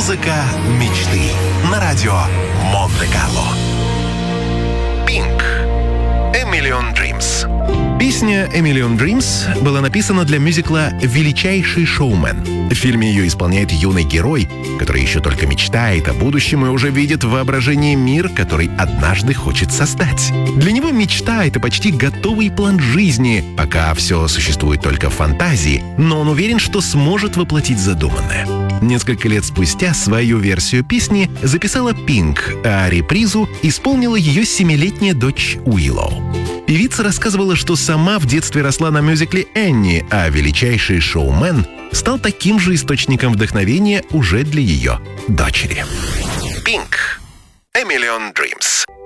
Музыка мечты на радио Монте-Карло. Пинк. A Million Dreams. Песня «A Million Dreams» была написана для мюзикла «Величайший шоумен». В фильме ее исполняет юный герой, который еще только мечтает о будущем и уже видит в воображении мир, который однажды хочет создать. Для него мечта — это почти готовый план жизни, пока все существует только в фантазии, но он уверен, что сможет воплотить задуманное. Несколько лет спустя свою версию песни записала Пинк, а репризу исполнила ее 7-летняя дочь Уиллоу. Певица рассказывала, что сама в детстве росла на мюзикле «Энни», а «Величайший шоумен» стал таким же источником вдохновения уже для ее дочери. Пинк. A Million Dreams.